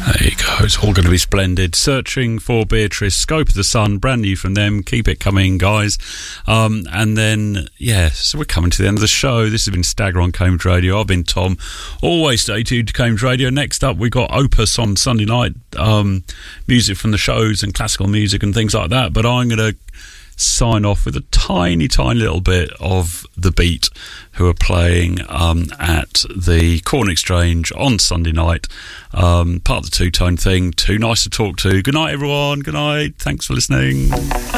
There you go, it's all going to be splendid. Searching for Beatrice, Scope of the Sun, brand new from them. Keep it coming, guys. And then, yeah, so we're coming to the end of the show. This has been Stagger on Cambridge Radio. I've been Tom. Always stay tuned to Cambridge Radio. Next up, we got Opus on Sunday night. Music from the shows and classical music and things like that. But I'm going to sign off with a tiny little bit of The Beat, who are playing at the Corn Exchange on Sunday night. Part of the Two Tone thing. Too nice to talk to. Good night, everyone. Good night. Thanks for listening.